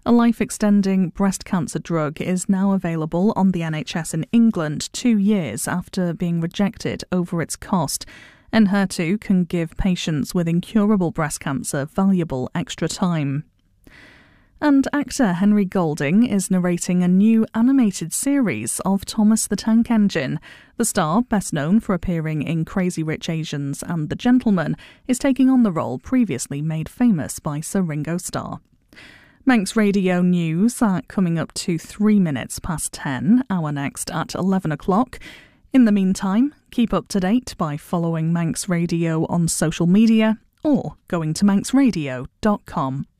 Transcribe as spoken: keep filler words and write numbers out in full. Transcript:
A life-extending breast cancer drug is now available on the N H S in England two years after being rejected over its cost. Enhertu can give patients with incurable breast cancer valuable extra time. And actor Henry Golding is narrating a new animated series of Thomas the Tank Engine. The star, best known for appearing in Crazy Rich Asians and The Gentleman, is taking on the role previously made famous by Sir Ringo Starr. Manx Radio News are coming up to three minutes past ten, our next at eleven o'clock. In the meantime, keep up to date by following Manx Radio on social media or going to manx radio dot com.